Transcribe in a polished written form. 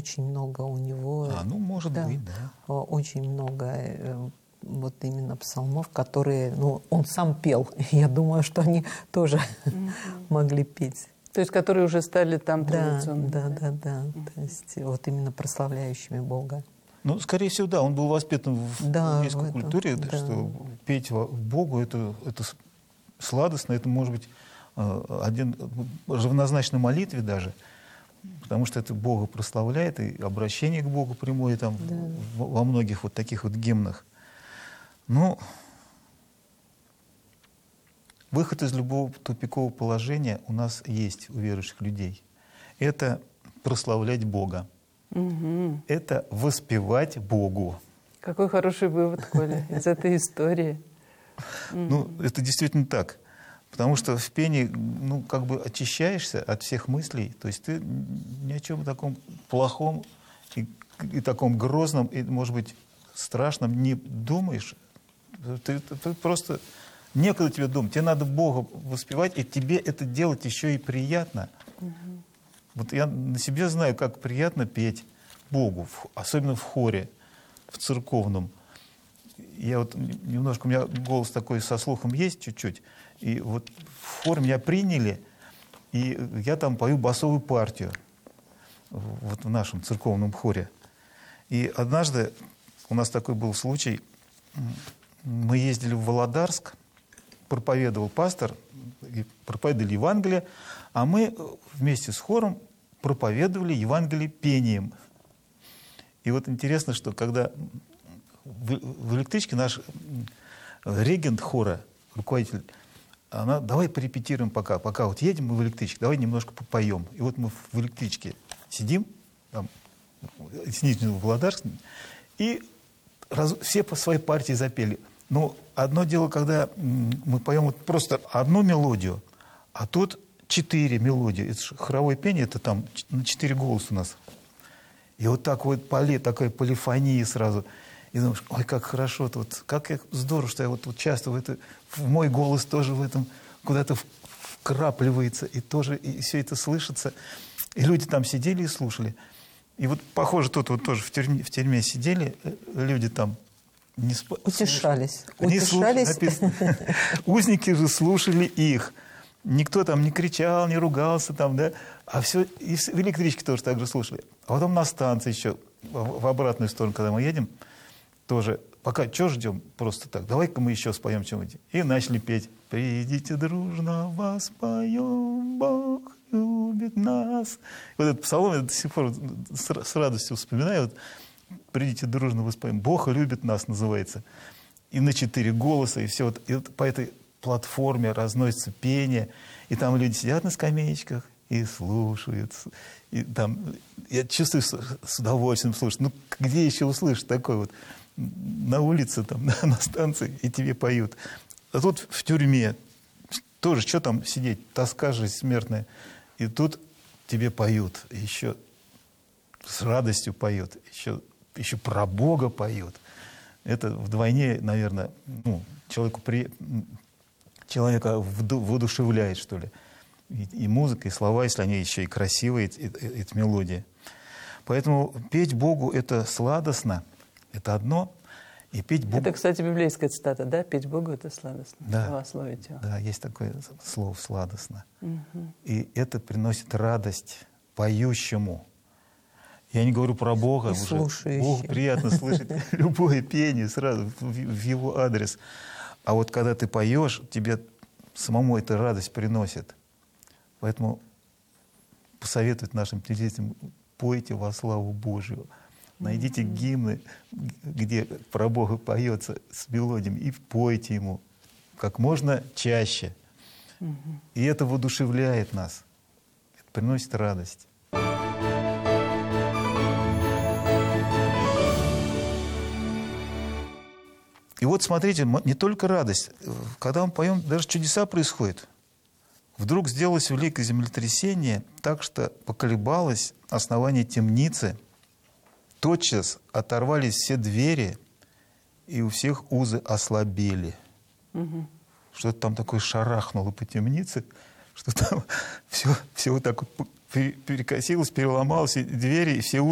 очень много у него. Ну, может быть, да. Очень много вот именно псалмов, которые, ну, он сам пел. Я думаю, что они тоже могли петь. То есть, которые уже стали там традиционными. Да. То есть вот именно прославляющими Бога. Ну, скорее всего, да, он был воспитан в еврейской культуре, что петь Богу это сладостно, это может быть один равнозначно молитве даже, потому что это Бога прославляет, и обращение к Богу прямое там во многих вот таких вот гимнах. Ну, выход из любого тупикового положения у нас есть у верующих людей. Это прославлять Бога. Это воспевать Богу. Какой хороший вывод, Коля, из этой истории. Ну, это действительно так. Потому что в пении, ну, как бы очищаешься от всех мыслей. То есть ты ни о чем таком плохом и таком грозном, и, может быть, страшном не думаешь. Ты просто некогда тебе думать. Тебе надо Бога воспевать, и тебе это делать еще и приятно. Вот я на себе знаю, как приятно петь Богу, особенно в хоре, в церковном. Я вот немножко, у меня голос такой со слухом есть чуть-чуть, и вот в хор меня приняли, и я там пою басовую партию вот в нашем церковном хоре. И однажды у нас такой был случай, мы ездили в Володарск, проповедовал пастор, проповедовали Евангелие, а мы вместе с хором проповедовали Евангелие пением. И вот интересно, что когда в электричке наш регент хора, руководитель, она: давай порепетируем пока вот едем мы в электричке, давай немножко попоем. И вот мы в электричке сидим, там, с Нижнего Володарска, и все по своей партии запели. Но одно дело, когда мы поем вот просто одну мелодию, а тут 4 мелодии. Это же хоровое пение, это там на 4 голоса у нас. И вот так вот такая полифония сразу. И думаешь: ой, как хорошо-то, вот, как здорово, что я вот участвую в мой голос тоже в этом куда-то вкрапливается, и тоже и все это слышится. И люди там сидели и слушали. И вот, похоже, тут вот тоже в тюрьме сидели, люди там утешались. Написано. Узники же слушали их. Никто там не кричал, не ругался там, да, а все, и в электричке тоже так же слушали. А потом на станции еще, в обратную сторону, когда мы едем, тоже, пока что ждем, просто так, давай-ка мы еще споем чем-нибудь. И начали петь: «Придите дружно, воспоем, Бог любит нас». Вот этот псалом я до сих пор с радостью вспоминаю. Вот, «Придите дружно, воспоем, Бог любит нас» называется. И на 4 голоса, и все. И вот по этой платформе разносится пение, и там люди сидят на скамеечках и слушают. И там, я чувствую, с удовольствием слушать. Ну, где еще услышать такое вот? На улице, там, на станции, и тебе поют. А тут в тюрьме тоже, что там сидеть? Тоска же смертная. И тут тебе поют, еще с радостью поют, еще про Бога поют. Это вдвойне, наверное, ну, человека воодушевляет, что ли. И музыка, и слова, если они еще и красивые, эти мелодии. Поэтому петь Богу — это сладостно, это одно. И петь Богу... Это, кстати, библейская цитата, да? Петь Богу — это сладостно. Да, Славословить Его. да, есть такое слово «сладостно». И это приносит радость поющему. Я не говорю про Бога уже. Богу приятно слышать любое пение сразу в Его адрес. А вот когда ты поешь, тебе самому эта радость приносит. Поэтому посоветовать нашим телезрителям: пойте во славу Божию. Найдите гимны, где про Бога поется с мелодиями, и пойте Ему как можно чаще. И это воодушевляет нас, это приносит радость. И вот смотрите, не только радость. Когда мы поем, даже чудеса происходят. Вдруг сделалось великое землетрясение, так что поколебалось основание темницы. Тотчас оторвались все двери, и у всех узы ослабели. Что-то там такое шарахнуло по темнице, что там все вот так вот перекосилось, переломалось, и двери, и все узы